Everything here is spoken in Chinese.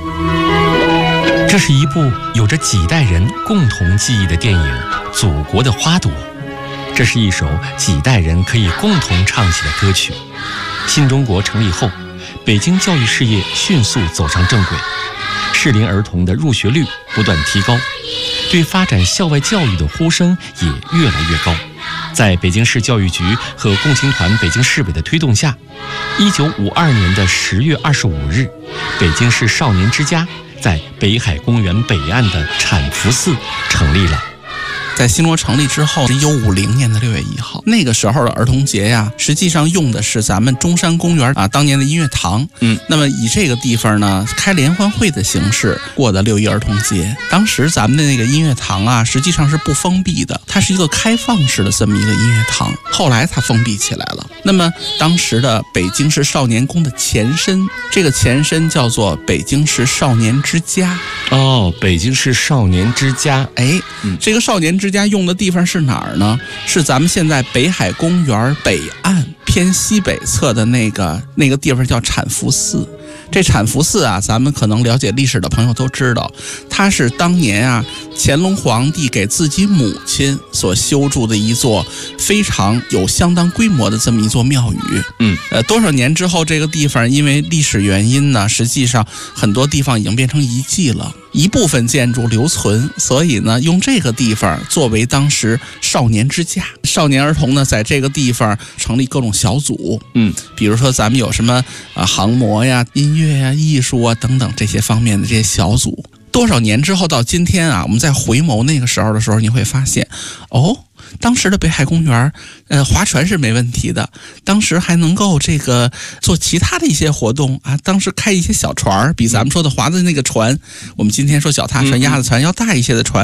这是一部有着几代人共同记忆的电影《祖国的花朵》，这是一首几代人可以共同唱起的歌曲。新中国成立后，北京教育事业迅速走上正轨，适龄儿童的入学率不断提高，对发展校外教育的呼声也越来越高。在北京市教育局和共青团北京市委的推动下，1952年的10月25日，北京市少年之家在北海公园北岸的产福寺成立了。 在新罗成立之后，1950年的6月1号，那个时候的儿童节呀，实际上用的是咱们中山公园当年的音乐堂。那么以这个地方呢，开联欢会的形式过的6·1儿童节。当时咱们的那个音乐堂啊，实际上是不封闭的，它是一个开放式的这么一个音乐堂。后来它封闭起来了。那么当时的北京市少年宫的前身，这个前身叫做北京市少年之家。 北京市少年之家。 这个少年之家用的地方是哪儿呢？是咱们现在北海公园北岸偏西北侧的那个地方叫产福寺。这产福寺啊，咱们可能了解历史的朋友都知道，它是当年乾隆皇帝给自己母亲所修筑的一座非常有相当规模的这么一座庙宇。多少年之后，这个地方因为历史原因呢，实际上很多地方已经变成遗迹了，一部分建筑留存，所以呢，用这个地方作为当时少年之家。少年儿童呢，在这个地方成立各种小组。比如说咱们有什么航模呀、音乐呀、艺术啊等等这些方面的这些小组。多少年之后到今天我们再回眸那个时候的时候，你会发现当时的北海公园划船是没问题的，当时还能够做其他的一些活动当时开一些小船，比咱们说的划的那个船，我们今天说脚踏船、鸭子船要大一些的船，